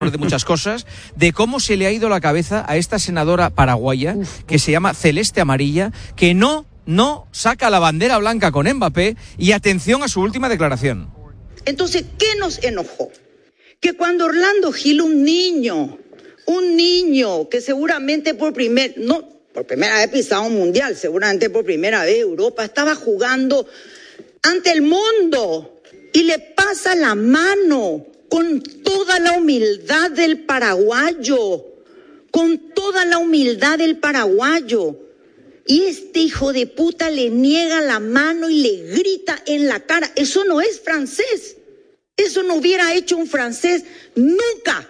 de muchas cosas, de cómo se le ha ido la cabeza a esta senadora paraguaya que se llama Celeste Amarilla, que no saca la bandera blanca con Mbappé, y atención a su última declaración. Entonces, ¿qué nos enojó? Que cuando Orlando Gil, un niño que seguramente por primera vez pisado un mundial, seguramente por primera vez Europa, estaba jugando ante el mundo y le pasa la mano con toda la humildad del paraguayo, y este hijo de puta le niega la mano y le grita en la cara. Eso no es francés, eso no hubiera hecho un francés nunca.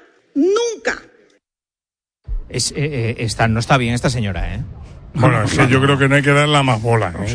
No está bien esta señora, ¿eh? Bueno, es que yo creo que no hay que darle más bola, ¿eh?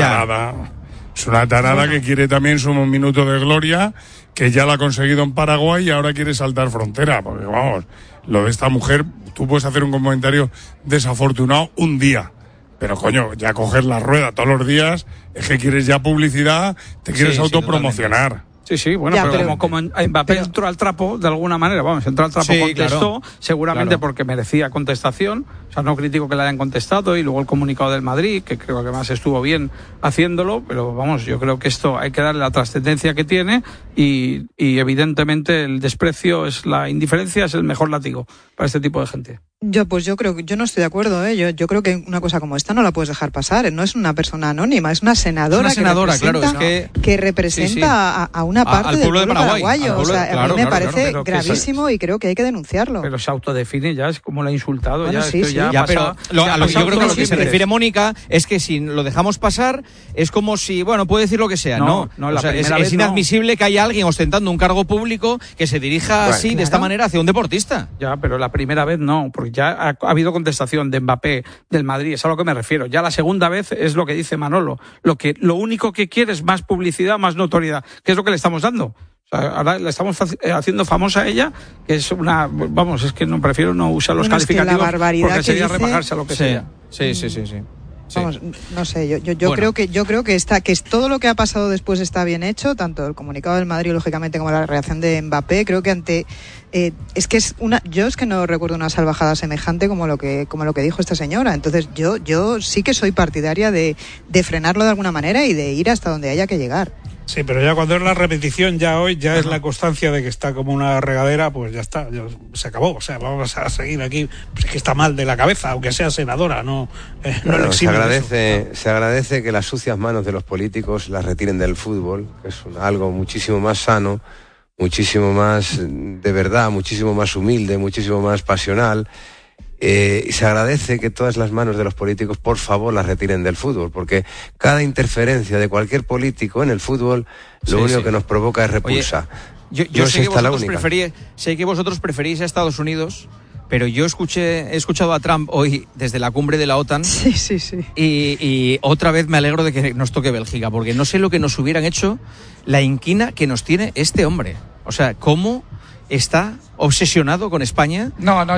Es una tarada que quiere también su minuto de gloria, que ya la ha conseguido en Paraguay y ahora quiere saltar frontera, porque vamos, lo de esta mujer, tú puedes hacer un comentario desafortunado un día, pero coño, ya coger la rueda todos los días, es que quieres ya publicidad, te quieres autopromocionar. Sí, bueno, ya, pero como Mbappé entró al trapo, de alguna manera, entró al trapo, contestó, seguramente porque merecía contestación, o sea, no critico que le hayan contestado, y luego el comunicado del Madrid, que creo que más estuvo bien haciéndolo, pero vamos, yo creo que esto hay que darle la trascendencia que tiene, y evidentemente el desprecio, la indiferencia es el mejor látigo para este tipo de gente. Yo creo que yo no estoy de acuerdo, ¿eh? Yo creo que una cosa como esta no la puedes dejar pasar. No es una persona anónima, es una senadora, que representa a una parte del pueblo paraguayo. A mí me parece gravísimo y creo que hay que denunciarlo. Pero se autodefine ya, es como la ha insultado. Bueno, pero yo creo que lo que se refiere Mónica es que si lo dejamos pasar es como si, puede decir lo que sea. Es inadmisible que haya alguien ostentando un cargo público que se dirija así, de esta manera, hacia un deportista. Ya, pero la primera vez no, porque ya ha habido contestación de Mbappé, del Madrid, es a lo que me refiero. Ya la segunda vez es lo que dice Manolo. Lo único que quiere es más publicidad, más notoriedad, que es lo que le estamos dando. O sea, ahora le estamos haciendo famosa a ella, que es es que no prefiero no usar los calificativos, porque sería rebajarse a lo que sea. Sí. Vamos, no sé, yo creo que es todo lo que ha pasado después está bien hecho, tanto el comunicado del Madrid, lógicamente, como la reacción de Mbappé. Creo que yo es que no recuerdo una salvajada semejante como lo que dijo esta señora. Entonces yo sí que soy partidaria de frenarlo de alguna manera y de ir hasta donde haya que llegar. Sí, pero ya cuando es la repetición, ya hoy es la constancia de que está como una regadera, pues ya está, se acabó. O sea, vamos a seguir aquí, pues es que está mal de la cabeza, aunque sea senadora, se agradece que las sucias manos de los políticos las retiren del fútbol, que es algo muchísimo más sano, muchísimo más de verdad, muchísimo más humilde, muchísimo más pasional. Y se agradece que todas las manos de los políticos, por favor, las retiren del fútbol, porque cada interferencia de cualquier político en el fútbol lo único que nos provoca es repulsa. Oye, yo sé que vosotros preferís a Estados Unidos, pero yo he escuchado a Trump hoy desde la cumbre de la OTAN. Sí. Y otra vez me alegro de que nos toque Bélgica, porque no sé lo que nos hubieran hecho, la inquina que nos tiene este hombre. O sea, cómo está obsesionado con España.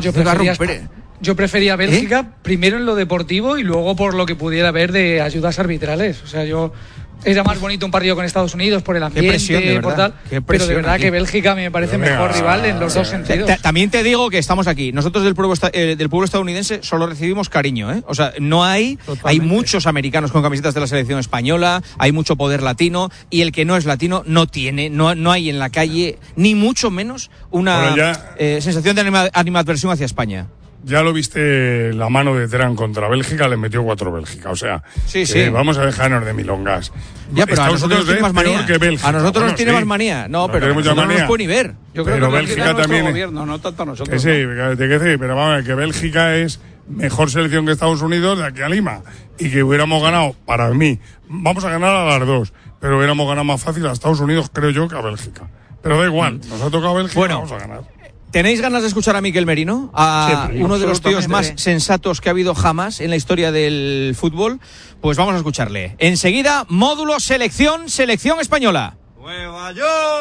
Yo prefería Bélgica, primero en lo deportivo y luego por lo que pudiera haber de ayudas arbitrales. O sea, era más bonito un partido con Estados Unidos por el ambiente, por tal, pero de verdad que Bélgica me parece mejor rival en los dos sentidos. También te digo que estamos aquí. Nosotros del pueblo estadounidense solo recibimos cariño, ¿eh? O sea, hay muchos americanos con camisetas de la selección española, hay mucho poder latino, y el que no es latino no hay en la calle ni mucho menos una sensación de animadversión hacia España. Ya lo viste, la mano de Trump contra Bélgica, le metió 4 Bélgica. O sea, sí. Vamos a dejarnos de milongas. Ya, pero Estados Unidos tiene más manía. Que Bélgica. A nosotros nos tiene más manía. No, pero no nos puede ni ver. Yo creo pero que Bélgica también. Gobierno, no tanto a nosotros. Pero vamos a ver, que Bélgica es mejor selección que Estados Unidos de aquí a Lima. Y que hubiéramos ganado, para mí, vamos a ganar a las dos, pero hubiéramos ganado más fácil a Estados Unidos, creo yo, que a Bélgica. Pero da igual, nos ha tocado Bélgica, vamos a ganar. ¿Tenéis ganas de escuchar a Miquel Merino? Uno de los tíos más sensatos que ha habido jamás en la historia del fútbol. Pues vamos a escucharle. Enseguida, módulo selección española. Nueva York.